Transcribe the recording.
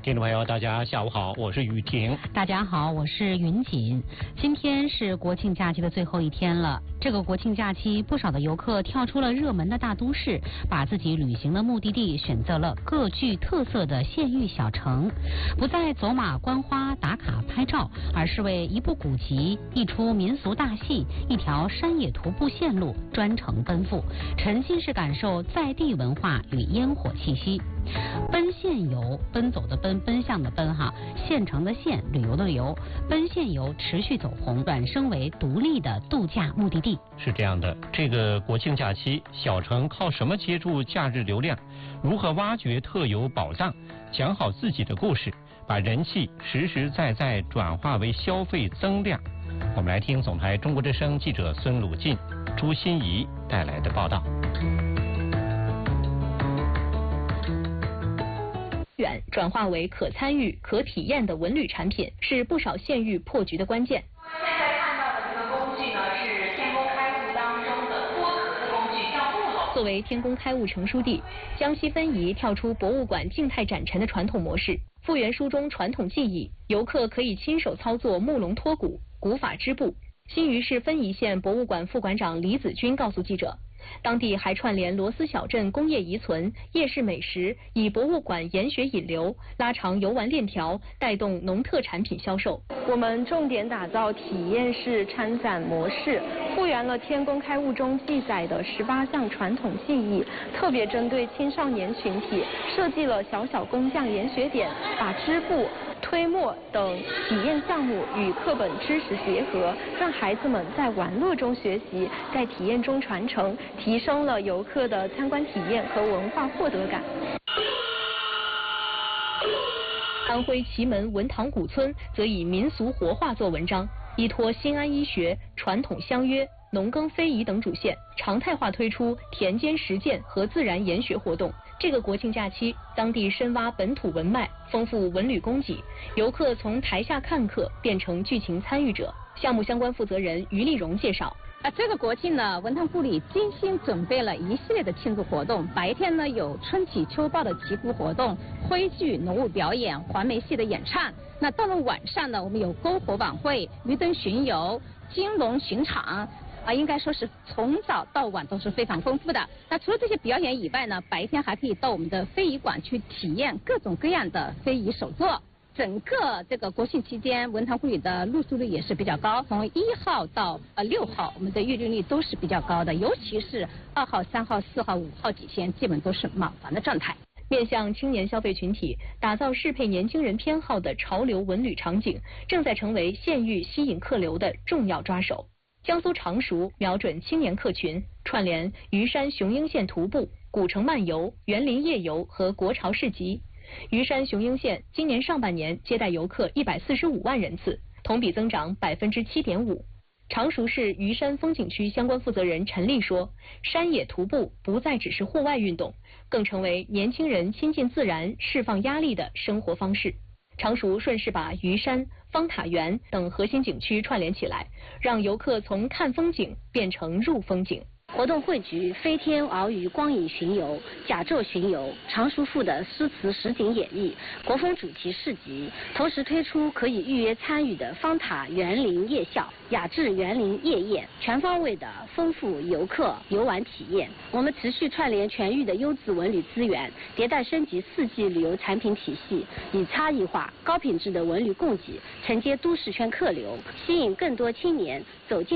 听众朋友，大家下午好，我是雨婷。 大家好，我是云锦。今天是国庆假期的最后一天了。这个国庆假期，不少的游客跳出了热门的大都市，把自己旅行的目的地选择了各具特色的县域小城，不再走马观花打卡拍照，而是为一部古籍、一出民俗大戏、一条山野徒步线路专程奔赴，沉浸式感受在地文化与烟火气息。奔县游，奔走的奔，奔向的奔哈，县城的县，旅游的游，奔县游持续走红，转升为独立的度假目的地。 是这样的，这个国庆假期，小城靠什么接住假日流量？如何挖掘特有宝藏？讲好自己的故事，把人气实实在在转化为消费增量。我们来听总台中国之声记者孙鲁进、朱欣怡带来的报道。 转化为可参与、可体验的文旅产品，是不少县域破局的关键。 现在看到的这个工具呢，是天工开物当中的脱壳的工具，叫木篓。 作为天工开物成书地，江西分宜跳出博物馆静态展陈的传统模式，复原书中传统技艺，游客可以亲手操作木笼脱骨、古法织布。新余市分宜县博物馆副馆长李子军告诉记者，当地还串联螺丝小镇工业遗存、夜市美食，以博物馆研学引流，拉长游玩链条，带动农特产品销售。 我们重点打造体验式参展模式，复原了天工开物中记载的18项传统技艺，特别针对青少年群体，设计了小小工匠研学点，把织布、推磨等体验项目与课本知识结合，让孩子们在玩乐中学习，在体验中传承，提升了游客的参观体验和文化获得感。 安徽祁门文塘古村则以民俗活化做文章，依托新安医学、传统相约、农耕非遗等主线，常态化推出田间实践和自然研学活动。这个国庆假期，当地深挖本土文脉，丰富文旅供给，游客从台下看客变成剧情参与者。项目相关负责人于丽荣介绍。 这个国庆呢，文塘故里精心准备了一系列的庆祝活动。白天呢有春祈秋报的祈福活动、徽剧、农务表演、黄梅戏的演唱。那到了晚上呢，我们有篝火晚会、鱼灯巡游、金龙巡场。应该说是从早到晚都是非常丰富的。那除了这些表演以外呢，白天还可以到我们的非遗馆去体验各种各样的非遗手作。整个这个国庆期间，文塘故里的入住率也是比较高，从1号到6号，我们的预订率都是比较高的，尤其是2号、3号、4号、5号几天，基本都是满房的状态。 面向青年消费群体，打造适配年轻人偏好的潮流文旅场景，正在成为县域吸引客流的重要抓手。江苏常熟瞄准青年客群，串联虞山雄鹰县徒步、古城漫游、园林夜游和国潮市集。虞山雄鹰县今年上半年接待游客145万人次，同比增长7.5%。常熟市虞山风景区相关负责人陈丽说，山野徒步不再只是户外运动，更成为年轻人亲近自然、释放压力的生活方式。常熟顺势把虞山、方塔园等核心景区串联起来，让游客从看风景变成入风景。 活动汇聚飞天鳌鱼光影巡游、甲胄巡游、常熟赋的诗词实景演绎、国风主题市集，同时推出可以预约参与的方塔园林夜校、雅致园林夜宴，全方位的丰富游客游玩体验。我们持续串联全域的优质文旅资源，迭代升级4季旅游产品体系，以差异化、高品质的文旅供给承接都市圈客流，吸引更多青年走进